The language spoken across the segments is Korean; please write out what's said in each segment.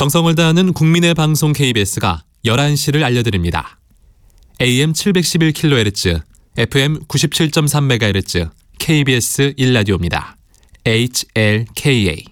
정성을 다하는 국민의 방송 KBS가 11시를 알려드립니다. AM 711kHz, FM 97.3MHz, KBS 1라디오입니다. HLKA.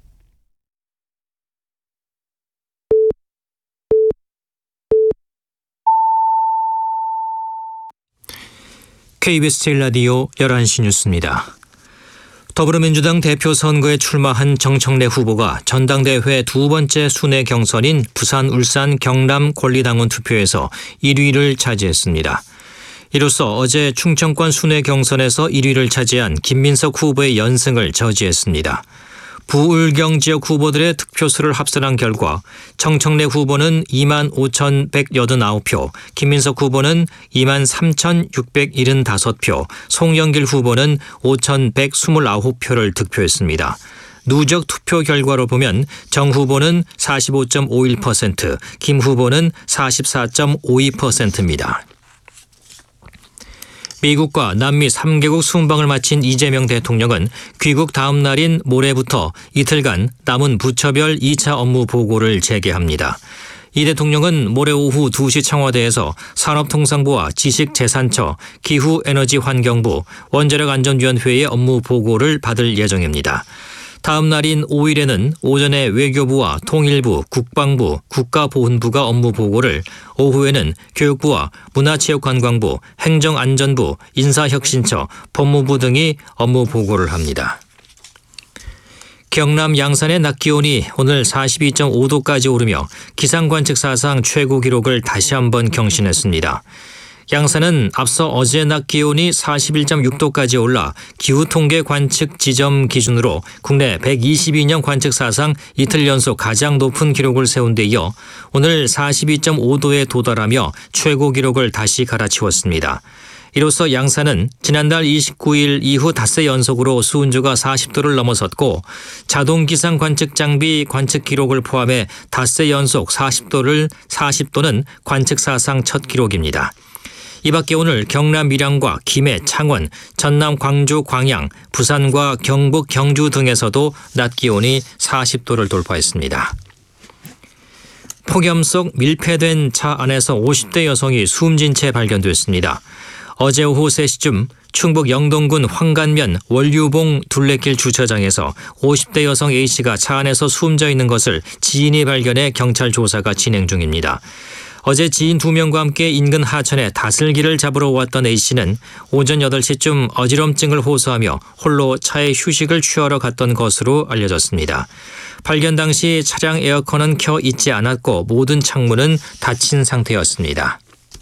KBS 제1라디오 11시 뉴스입니다. 더불어민주당 대표 선거에 출마한 정청래 후보가 전당대회 두 번째 순회 경선인 부산, 울산, 경남 권리당원 투표에서 1위를 차지했습니다. 이로써 어제 충청권 순회 경선에서 1위를 차지한 김민석 후보의 연승을 저지했습니다. 부울경 지역 후보들의 득표수를 합산한 결과 정청래 후보는 25,189표, 김민석 후보는 23,675표, 송영길 후보는 5,129표를 득표했습니다. 누적 투표 결과로 보면 정 후보는 45.51%, 김 후보는 44.52%입니다. 미국과 남미 3개국 순방을 마친 이재명 대통령은 귀국 다음 날인 모레부터 이틀간 남은 부처별 2차 업무 보고를 재개합니다. 이 대통령은 모레 오후 2시 청와대에서 산업통상부와 지식재산처, 기후에너지환경부, 원자력안전위원회의 업무 보고를 받을 예정입니다. 다음 날인 5일에는 오전에 외교부와 통일부, 국방부, 국가보훈부가 업무 보고를, 오후에는 교육부와 문화체육관광부, 행정안전부, 인사혁신처, 법무부 등이 업무 보고를 합니다. 경남 양산의 낮 기온이 오늘 42.5도까지 오르며 기상관측 사상 최고 기록을 다시 한번 경신했습니다. 양산은 앞서 어제 낮 기온이 41.6도까지 올라 기후통계 관측 지점 기준으로 국내 122년 관측 사상 이틀 연속 가장 높은 기록을 세운 데 이어 오늘 42.5도에 도달하며 최고 기록을 다시 갈아치웠습니다. 이로써 양산은 지난달 29일 이후 닷새 연속으로 수온주가 40도를 넘어섰고 자동기상 관측 장비 관측 기록을 포함해 닷새 연속 40도는 관측 사상 첫 기록입니다. 이 밖에 오늘 경남 밀양과 김해, 창원, 전남 광주, 광양, 부산과 경북, 경주 등에서도 낮 기온이 40도를 돌파했습니다. 폭염 속 밀폐된 차 안에서 50대 여성이 숨진 채 발견됐습니다. 어제 오후 3시쯤 충북 영동군 황간면 원류봉 둘레길 주차장에서 50대 여성 A씨가 차 안에서 숨져 있는 것을 지인이 발견해 경찰 조사가 진행 중입니다. 어제 지인 2명과 함께 인근 하천에 다슬기를 잡으러 왔던 A씨는 오전 8시쯤 어지럼증을 호소하며 홀로 차에 휴식을 취하러 갔던 것으로 알려졌습니다. 발견 당시 차량 에어컨은 켜 있지 않았고 모든 창문은 닫힌 상태였습니다.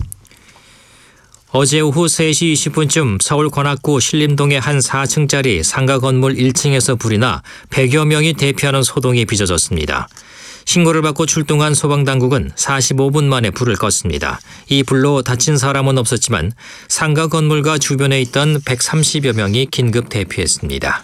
어제 오후 3시 20분쯤 서울 관악구 신림동의 한 4층짜리 상가 건물 1층에서 불이 나 100여 명이 대피하는 소동이 빚어졌습니다. 신고를 받고 출동한 소방당국은 45분 만에 불을 껐습니다. 이 불로 다친 사람은 없었지만 상가 건물과 주변에 있던 130여 명이 긴급 대피했습니다.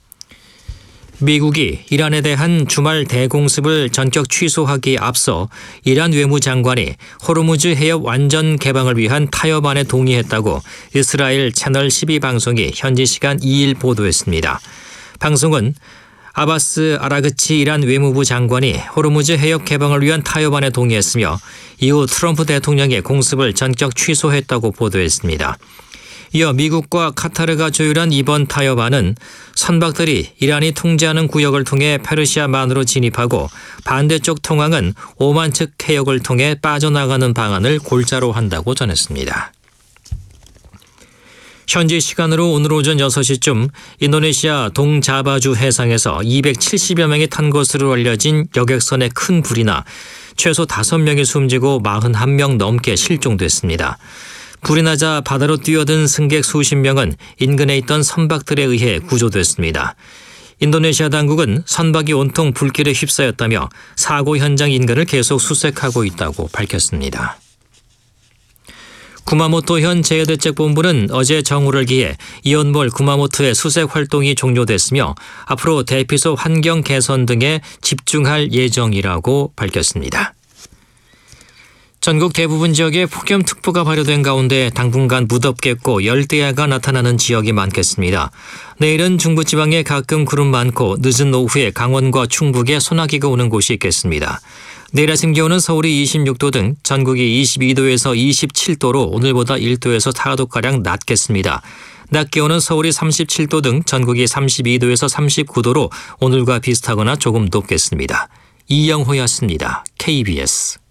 미국이 이란에 대한 주말 대공습을 전격 취소하기에 앞서 이란 외무장관이 호르무즈 해협 완전 개방을 위한 타협안에 동의했다고 이스라엘 채널 12방송이 현지 시간 2일 보도했습니다. 방송은 아바스 아라그치 이란 외무부 장관이 호르무즈 해협 개방을 위한 타협안에 동의했으며 이후 트럼프 대통령의 공습을 전격 취소했다고 보도했습니다. 이어 미국과 카타르가 조율한 이번 타협안은 선박들이 이란이 통제하는 구역을 통해 페르시아만으로 진입하고 반대쪽 통항은 오만 측 해역을 통해 빠져나가는 방안을 골자로 한다고 전했습니다. 현지 시간으로 오늘 오전 6시쯤 인도네시아 동자바주 해상에서 270여 명이 탄 것으로 알려진 여객선에 큰 불이 나 최소 5명이 숨지고 41명 넘게 실종됐습니다. 불이 나자 바다로 뛰어든 승객 수십 명은 인근에 있던 선박들에 의해 구조됐습니다. 인도네시아 당국은 선박이 온통 불길에 휩싸였다며 사고 현장 인근을 계속 수색하고 있다고 밝혔습니다. 구마모토현 재해대책본부는 어제 정오를 기해 이온몰 구마모토의 수색 활동이 종료됐으며 앞으로 대피소 환경 개선 등에 집중할 예정이라고 밝혔습니다. 전국 대부분 지역에 폭염특보가 발효된 가운데 당분간 무덥겠고 열대야가 나타나는 지역이 많겠습니다. 내일은 중부지방에 가끔 구름 많고 늦은 오후에 강원과 충북에 소나기가 오는 곳이 있겠습니다. 내일 아침 기온은 서울이 26도 등 전국이 22도에서 27도로 오늘보다 1도에서 4도가량 낮겠습니다. 낮 기온은 서울이 37도 등 전국이 32도에서 39도로 오늘과 비슷하거나 조금 높겠습니다. 이영호였습니다. KBS